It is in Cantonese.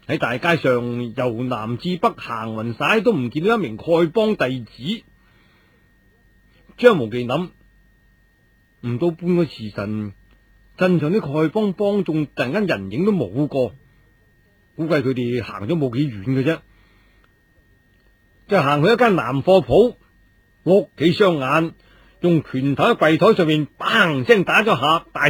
喺大街上由南至北行匀晒，都唔見到一名丐幫弟子。張無忌諗，唔到半個時辰，鎮上啲丐幫幫眾突然間人影都冇過，估計佢哋行咗冇幾遠嘅啫。就行去一間南貨鋪，碌起雙眼，用拳頭喺櫃台上面砰聲打咗下，大